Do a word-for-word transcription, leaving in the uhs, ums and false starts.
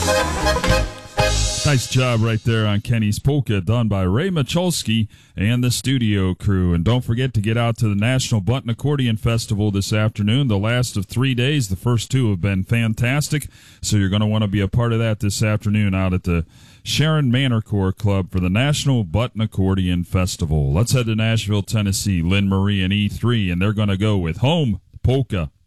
Nice job right there on Kenny's Polka, done by Ray Michalski and the studio crew. And don't forget to get out to the National Button Accordion Festival this afternoon, the last of three days. The first two have been fantastic, so you're going to want to be a part of that this afternoon out at the Sharon Manor Corps Club for the National Button Accordion Festival. Let's head to Nashville, Tennessee. Lynn Marie and E three, and they're going to go with Home Polka.